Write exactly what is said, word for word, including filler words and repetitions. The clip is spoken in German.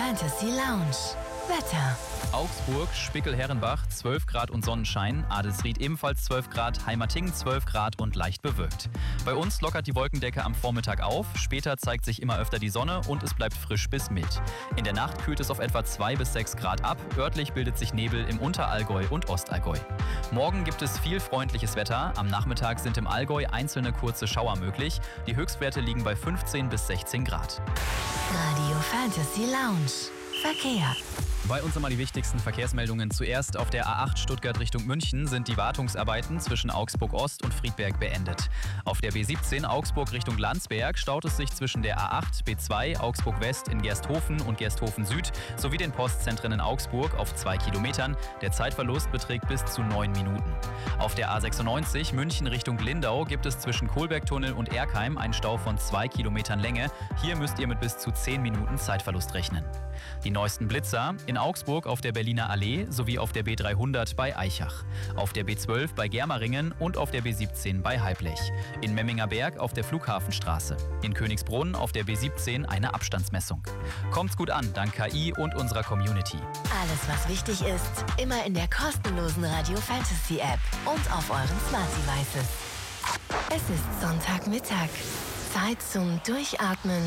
Fantasy Lounge. Wetter. Augsburg, Spickel-Herrenbach zwölf Grad und Sonnenschein, Adelsried ebenfalls zwölf Grad, Heimatingen zwölf Grad und leicht bewölkt. Bei uns lockert die Wolkendecke am Vormittag auf, später zeigt sich immer öfter die Sonne und es bleibt frisch bis mild. In der Nacht kühlt es auf etwa zwei bis sechs Grad ab, örtlich bildet sich Nebel im Unterallgäu und Ostallgäu. Morgen gibt es viel freundliches Wetter, am Nachmittag sind im Allgäu einzelne kurze Schauer möglich, die Höchstwerte liegen bei fünfzehn bis sechzehn Grad. Radio Fantasy Lounge. Verkehr. Bei uns einmal die wichtigsten Verkehrsmeldungen. Zuerst auf der A acht Stuttgart Richtung München sind die Wartungsarbeiten zwischen Augsburg Ost und Friedberg beendet. Auf der B siebzehn Augsburg Richtung Landsberg staut es sich zwischen der A acht, B zwei, Augsburg West in Gersthofen und Gersthofen Süd sowie den Postzentren in Augsburg auf zwei Kilometern. Der Zeitverlust beträgt bis zu neun Minuten. Auf der A sechsundneunzig München Richtung Lindau gibt es zwischen Kohlbergtunnel und Erkheim einen Stau von zwei Kilometern Länge. Hier müsst ihr mit bis zu zehn Minuten Zeitverlust rechnen. Die neuesten Blitzer in Augsburg auf der Berliner Allee sowie auf der B dreihundert bei Aichach, auf der B zwölf bei Germeringen und auf der B siebzehn bei Halblech, in Memminger Berg auf der Flughafenstraße, in Königsbrunn auf der B siebzehn eine Abstandsmessung. Kommt's gut an, dank K I und unserer Community. Alles, was wichtig ist, immer in der kostenlosen Radio Fantasy App und auf euren Smart Devices. Es ist Sonntagmittag. Zeit zum Durchatmen